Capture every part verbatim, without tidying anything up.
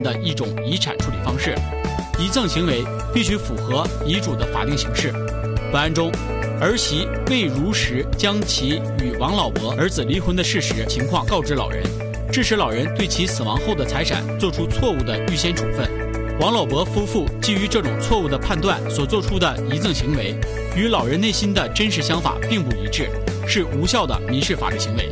的一种遗产处理方式，遗赠行为必须符合遗嘱的法定形式。本案中，儿媳未如实将其与王老伯儿子离婚的事实情况告知老人，致使老人对其死亡后的财产做出错误的预先处分。王老伯夫妇基于这种错误的判断所做出的遗赠行为，与老人内心的真实想法并不一致，是无效的民事法律行为。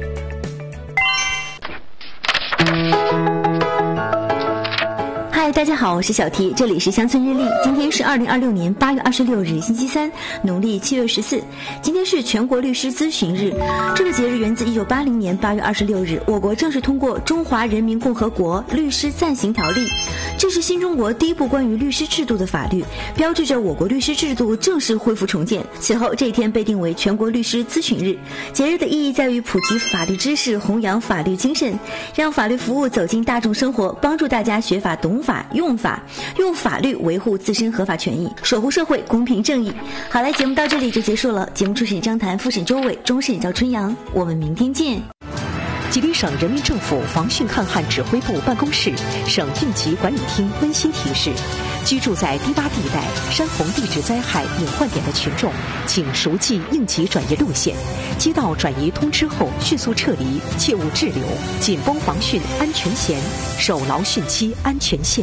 嗨，大家好，我是小T，这里是乡村日历。今天是二零二六年八月二十六日，星期三，农历七月十四。今天是全国律师咨询日。这个节日源自一九八零年八月二十六日，我国正式通过《中华人民共和国律师暂行条例》，这是新中国第一部关于律师制度的法律，标志着我国律师制度正式恢复重建。随后，这一天被定为全国律师咨询日。节日的意义在于普及法律知识，弘扬法律精神，让法律服务走进大众生活，帮助大家学法、懂法、用法，用法律维护自身合法权益，守护社会公平正义。好了，节目到这里就结束了。节目初审张谭，复审周伟，终审叫春阳。我们明天见。 吉林省人民政府防汛抗旱指挥部办公室、省应急管理厅温馨提示：居住在低洼地带、山洪地质灾害隐患点的群众，请熟记应急转移路线，接到转移通知后迅速撤离，切勿滞留，紧绷防汛安全弦，守牢汛期安全线。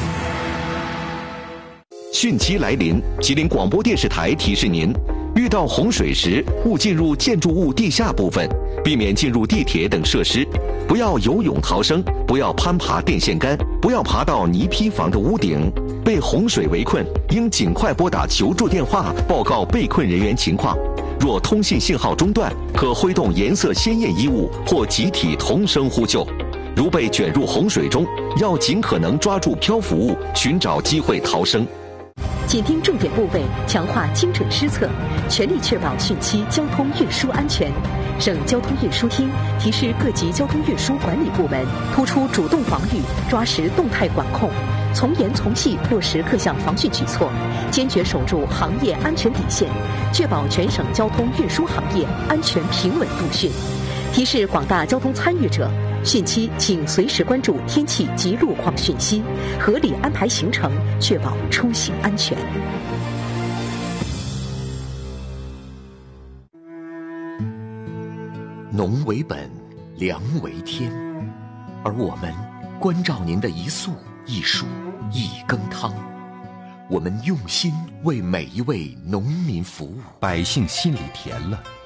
汛期来临，吉林广播电视台提示您：遇到洪水时，勿进入建筑物地下部分，避免进入地铁等设施，不要游泳逃生，不要攀爬电线杆，不要爬到泥坯房的屋顶。被洪水围困，应尽快拨打求助电话，报告被困人员情况。若通信信号中断，可挥动颜色鲜艳衣物或集体同声呼救。如被卷入洪水中，要尽可能抓住漂浮物，寻找机会逃生。 紧盯重点部位，强化精准施策，全力确保汛期交通运输安全。省交通运输厅提示各级交通运输管理部门，突出主动防御，抓实动态管控，从严从细落实各项防汛举措，坚决守住行业安全底线，确保全省交通运输行业安全平稳度汛。提示广大交通参与者，汛期请随时关注天气及路况讯息，合理安排行程，确保出行安全。 农为本，粮为天，而我们关照您的一粟一蔬一羹汤，我们用心为每一位农民服务， 百姓心里甜了，